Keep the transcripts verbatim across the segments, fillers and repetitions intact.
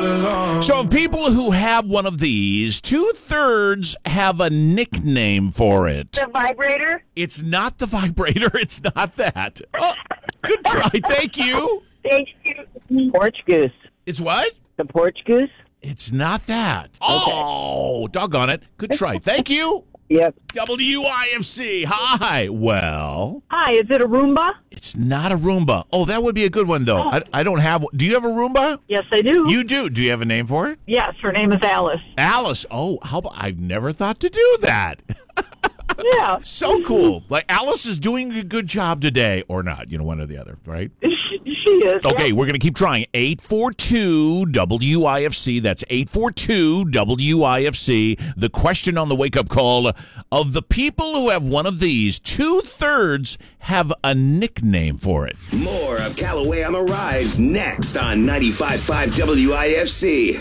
So of people who have one of these, two-thirds have a nickname for it. The vibrator? It's not the vibrator. It's not that. Oh, good try. Thank you. Thank you. Porch goose. It's what? The porch goose? It's not that. Oh, doggone it. Good try. Thank you. Yep. W I F C. Hi. Well. Hi, is it a Roomba? It's not a Roomba. Oh, that would be a good one, though. Oh. I, I don't have one. Do you have a Roomba? Yes, I do. You do. Do you have a name for it? Yes, her name is Alice. Alice. Oh, how about, I've never thought to do that. Yeah. So cool. Like, Alice is doing a good job today. Or not. You know, one or the other, right? She, she is. Okay, yeah. we're going to keep trying. eight four two W I F C. That's eight four two W I F C. The question on the wake-up call, of the people who have one of these, two-thirds have a nickname for it. More of Callaway on the Rise next on ninety-five point five W I F C.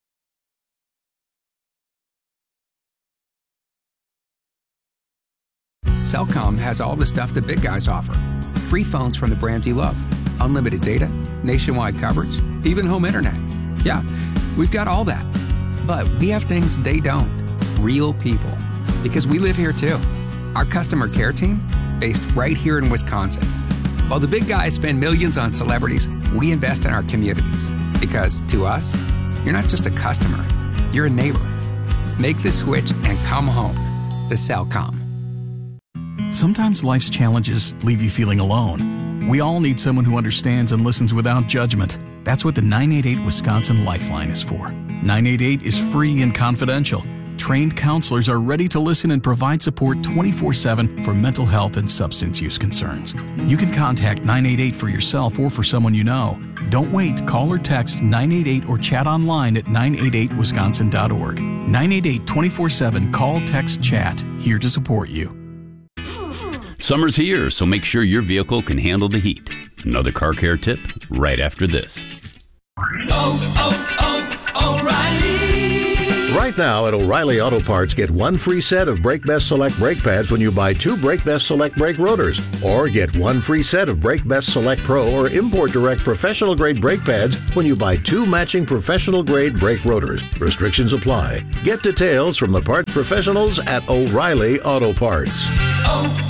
Cellcom has all the stuff the big guys offer. Free phones from the brands you love. Unlimited data, nationwide coverage, even home internet. Yeah, we've got all that. But we have things they don't. Real people. Because we live here too. Our customer care team, based right here in Wisconsin. While the big guys spend millions on celebrities, we invest in our communities. Because to us, you're not just a customer, you're a neighbor. Make the switch and come home to Cellcom. Sometimes life's challenges leave you feeling alone. We all need someone who understands and listens without judgment. That's what the nine eight eight Wisconsin Lifeline is for. nine eight eight is free and confidential. Trained counselors are ready to listen and provide support twenty-four seven for mental health and substance use concerns. You can contact nine eight eight for yourself or for someone you know. Don't wait. Call or text nine eight eight or chat online at nine eight eight wisconsin dot org. nine eight eight twenty-four seven Call, Text, Chat. Here to support you. Summer's here, so make sure your vehicle can handle the heat. Another car care tip right after this. Oh, oh, oh, O'Reilly! Right now at O'Reilly Auto Parts, get one free set of Brake Best Select brake pads when you buy two Brake Best Select brake rotors. Or get one free set of Brake Best Select Pro or Import Direct professional grade brake pads when you buy two matching professional grade brake rotors. Restrictions apply. Get details from the parts professionals at O'Reilly Auto Parts. Oh,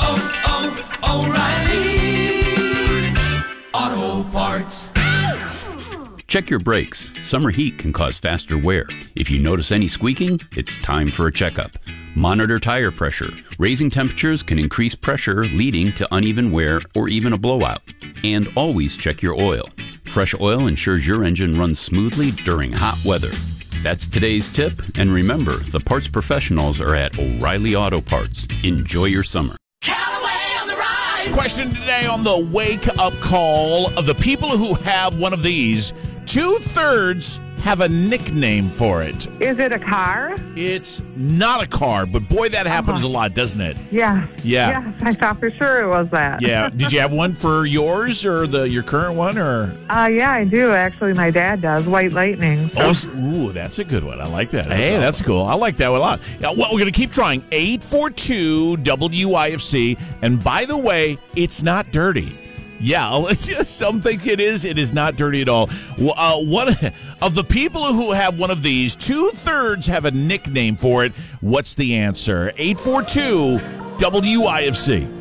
oh, oh, O'Reilly Auto Parts. Check your brakes. Summer heat can cause faster wear. If you notice any squeaking, it's time for a checkup. Monitor tire pressure. Raising temperatures can increase pressure, leading to uneven wear or even a blowout. And always check your oil. Fresh oil ensures your engine runs smoothly during hot weather. That's today's tip, and remember, the parts professionals are at O'Reilly Auto Parts. Enjoy your summer. Callaway on the Rise! Question today on the wake-up call, of the people who have one of these, two-thirds have a nickname for it. Is it a car? It's not a car, but boy, that happens Uh-huh. a lot, doesn't it? Yeah. Yeah. Yes, I thought for sure it was that. Yeah. Did you have one for yours or the your current one, or? Uh, yeah, I do. Actually, my dad does. White Lightning. So. Oh, s- ooh, that's a good one. I like that. Hey, that's cool. I like that one a lot. Yeah, well, we're going to keep trying. eight four two W I F C. And by the way, it's not dirty. Yeah, let's just, some think it is. It is not dirty at all. Well, uh, one of the people who have one of these, two-thirds have a nickname for it. What's the answer? eight four two W I F C.